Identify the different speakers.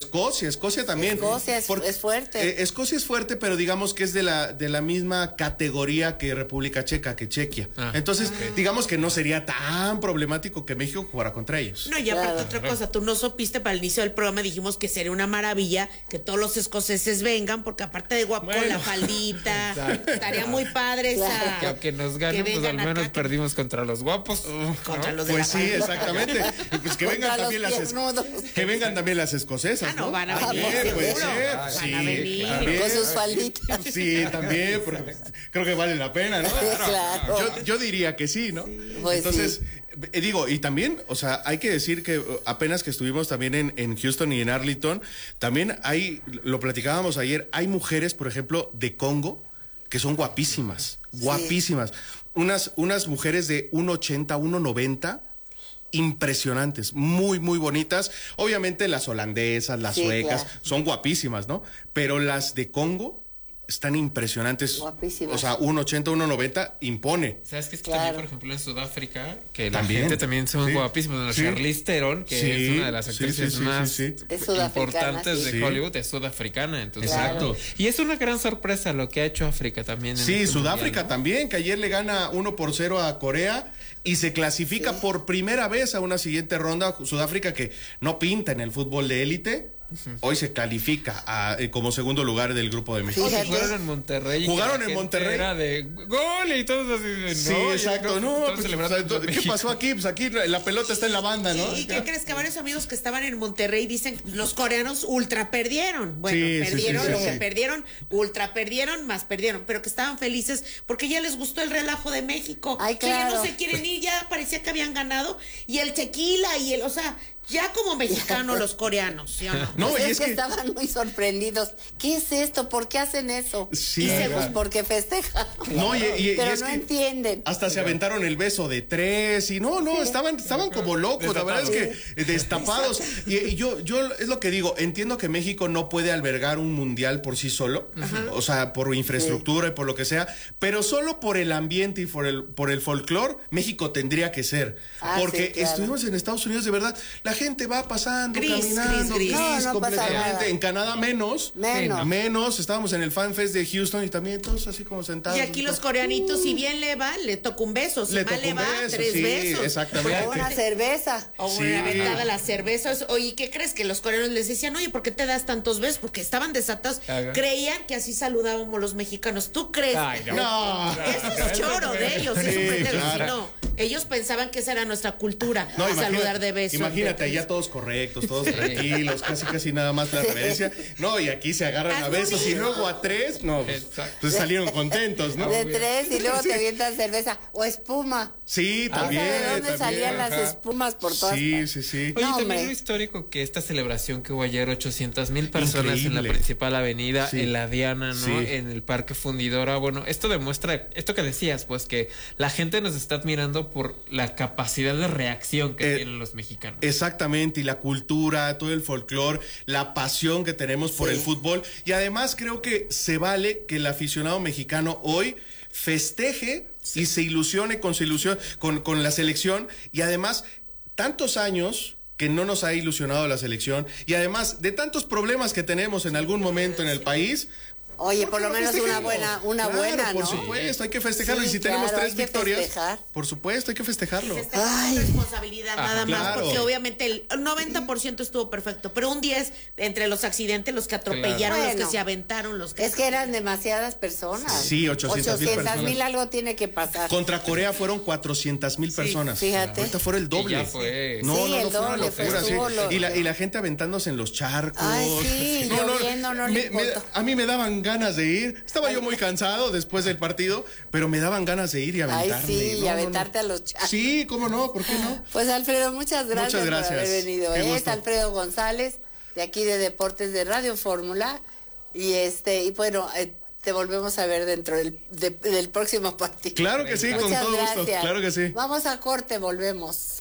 Speaker 1: Escocia también.
Speaker 2: Escocia es fuerte.
Speaker 1: Escocia es fuerte, pero digamos que es de la misma categoría que República Checa, que Chequia. Entonces, digamos que no sería tan problemático que México jugara contra ellos.
Speaker 3: No, y aparte otra cosa, tú no supiste, para el inicio del programa dijimos que sería una maravilla que todos los escoceses vengan, porque aparte de guapo, la faldita, estaría muy padre esa.
Speaker 4: Que aunque nos ganen, pues al menos perdimos contra los guapos.
Speaker 3: Contra los de
Speaker 1: Pues
Speaker 3: la
Speaker 1: sí, exactamente. Pues que vengan también las escocesas.
Speaker 3: No, van a venir,
Speaker 1: puede
Speaker 3: seguro.
Speaker 1: ser.
Speaker 3: Van
Speaker 1: Sí,
Speaker 3: a venir.
Speaker 1: también.
Speaker 2: Con sus falditas.
Speaker 1: Sí, también, porque creo que vale la pena, ¿no?
Speaker 2: Claro.
Speaker 1: Yo diría que sí, ¿no?
Speaker 2: Pues
Speaker 1: entonces, digo, y también, o sea, hay que decir que apenas que estuvimos también en Houston y en Arlington, también lo platicábamos ayer, hay mujeres, por ejemplo, de Congo, que son guapísimas. Unas mujeres de 1.80, 1.90, impresionantes, muy, muy bonitas. Obviamente las holandesas, las suecas, son guapísimas, ¿no? Pero las de Congo están impresionantes.
Speaker 2: Guapísimas.
Speaker 1: O sea, 1.80, 1.90 impone.
Speaker 4: ¿Sabes qué? Es que también, por ejemplo, en Sudáfrica, que la gente también son guapísimos. Charlize Theron, que es una de las actrices más importantes de Hollywood, es sudafricana. Entonces,
Speaker 1: exacto.
Speaker 4: Y es una gran sorpresa lo que ha hecho África también.
Speaker 1: Sí, Sudáfrica también, que ayer le gana 1-0 a Corea y se clasifica por primera vez a una siguiente ronda. Sudáfrica, que no pinta en el fútbol de élite, hoy se califica como segundo lugar del grupo de México.
Speaker 4: Jugaron en Monterrey.
Speaker 1: Jugaron en Monterrey.
Speaker 4: Era de gol y todos así.
Speaker 1: Sí, exacto. ¿Qué pasó aquí? Pues aquí la pelota está en la banda, ¿no?
Speaker 3: ¿Y qué crees? Que varios amigos que estaban en Monterrey dicen los coreanos ultra perdieron. Bueno, perdieron, ultra perdieron, más perdieron, pero que estaban felices porque ya les gustó el relajo de México.
Speaker 2: Ay,
Speaker 3: que
Speaker 2: claro.
Speaker 3: ya no se quieren ir, ya parecía que habían ganado. Y el tequila o sea, ya como mexicano los coreanos, ¿sí o no?
Speaker 1: No,
Speaker 2: Pues
Speaker 1: y
Speaker 2: es que estaban muy sorprendidos. ¿Qué es esto? ¿Por qué hacen eso?
Speaker 1: Sí.
Speaker 2: Pues porque festejan.
Speaker 1: No,
Speaker 2: pero
Speaker 1: es
Speaker 2: no
Speaker 1: que
Speaker 2: entienden.
Speaker 1: Hasta se aventaron el beso de 3 y estaban como locos, la verdad es que destapados. Y yo es lo que digo, entiendo que México no puede albergar un mundial por sí solo, o sea, por infraestructura y por lo que sea, pero solo por el ambiente y por el folclore, México tendría que ser. Porque estuvimos en Estados Unidos, de verdad, la gente va pasando, caminando,
Speaker 3: gris.
Speaker 2: No
Speaker 1: completamente. En Canadá menos.
Speaker 2: Menos.
Speaker 1: Estábamos en el Fan Fest de Houston y también todos así como sentados.
Speaker 3: Y aquí los coreanitos, si bien le va, le toca un beso. Si mal le va, 3 besos.
Speaker 1: Exactamente.
Speaker 2: O una cerveza.
Speaker 3: O una aventada a las cervezas. Oye, ¿qué crees? Que los coreanos les decían, oye, ¿por qué te das tantos besos? Porque estaban desatados. Creían que así saludábamos los mexicanos. ¿Tú crees?
Speaker 4: Ay,
Speaker 1: no.
Speaker 3: Eso es choro de ellos. Es un pretexto.
Speaker 1: Claro.
Speaker 3: Si no, ellos pensaban que esa era nuestra cultura.
Speaker 1: No,
Speaker 3: saludar de beso.
Speaker 1: Imagínate, allá todos correctos, todos tranquilos, casi nada más la reverencia. No, y aquí se agarran a besos y luego a 3, no, pues salieron contentos, ¿no?
Speaker 2: De 3 y luego te avientan cerveza o espuma.
Speaker 1: Sí, también.
Speaker 2: ¿De dónde salían las espumas por todas partes?
Speaker 1: Sí.
Speaker 4: Oye,
Speaker 2: No,
Speaker 4: también
Speaker 2: hombre.
Speaker 4: lo histórico que esta celebración que hubo ayer, 800,000 personas en la principal avenida, en la Diana, ¿no? En el Parque Fundidora. Bueno, esto demuestra, esto que decías, pues que la gente nos está admirando por la capacidad de reacción que tienen los mexicanos.
Speaker 1: Exactamente, y la cultura, todo el folclore, la pasión que tenemos por el fútbol. Y además creo que se vale que el aficionado mexicano hoy festeje y se ilusione con la selección. Y además, tantos años que no nos ha ilusionado la selección. Y además, de tantos problemas que tenemos en algún momento en el país.
Speaker 2: Oye, por lo menos una buena, ¿no?
Speaker 1: Por supuesto, hay que festejarlo. Y si tenemos 3 victorias, por supuesto, hay que festejarlo.
Speaker 3: Ay, responsabilidad nada más,
Speaker 1: claro.
Speaker 3: porque obviamente el 90% estuvo perfecto, pero un 10 entre los accidentes, los que atropellaron, los que se aventaron, los que...
Speaker 2: Es que eran demasiadas personas.
Speaker 1: Sí, 800,000 personas.
Speaker 2: 800,000 algo tiene que pasar.
Speaker 1: Contra Corea fueron 400,000 personas.
Speaker 2: Fíjate.
Speaker 1: Ahorita fuera el doble.
Speaker 4: Y ya fue.
Speaker 1: No,
Speaker 2: el
Speaker 1: fue una
Speaker 2: doble,
Speaker 1: locura,
Speaker 2: fue
Speaker 1: Y la gente aventándose en los charcos.
Speaker 2: Ay, sí, lloviendo, no le importa.
Speaker 1: A mí me daban ganas de ir. Estaba yo muy cansado después del partido, pero me daban ganas de ir y aventarme.
Speaker 2: Ay, sí, y aventarte a los charcos.
Speaker 1: Sí, cómo no, ¿por qué no?
Speaker 2: Pues Alfredo, muchas gracias por haber venido. Es Alfredo González, de aquí de Deportes de Radio Fórmula. Y bueno, te volvemos a ver dentro del próximo partido.
Speaker 1: Claro que sí, con todo gusto. Claro que sí.
Speaker 2: Vamos a corte, volvemos.